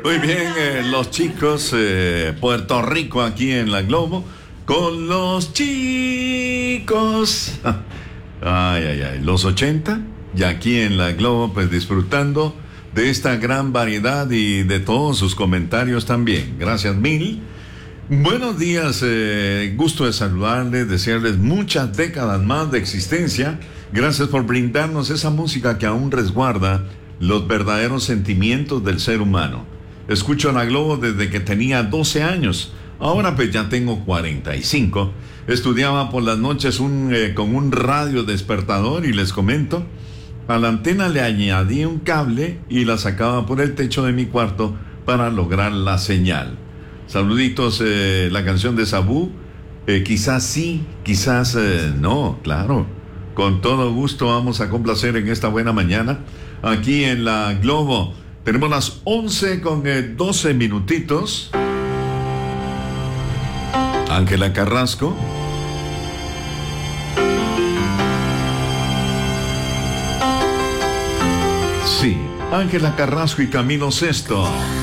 Muy bien, los chicos, Puerto Rico aquí en la Globo, con los chicos. Ay, ay, ay, los 80, y aquí en la Globo, pues disfrutando de esta gran variedad y de todos sus comentarios también. Gracias mil. Buenos días, gusto de saludarles, desearles muchas décadas más de existencia. Gracias por brindarnos esa música que aún resguarda los verdaderos sentimientos del ser humano. Escucho la Globo desde que tenía 12 años. Ahora pues ya tengo 45. Estudiaba por las noches con un radio despertador y les comento, a la antena le añadí un cable y la sacaba por el techo de mi cuarto para lograr la señal. Saluditos, la canción de Sabú, quizás sí, quizás no, claro. Con todo gusto vamos a complacer en esta buena mañana aquí en la Globo. Tenemos las 11 con 12 minutitos. Ángela Carrasco. Sí, Ángela Carrasco y Camilo Sesto.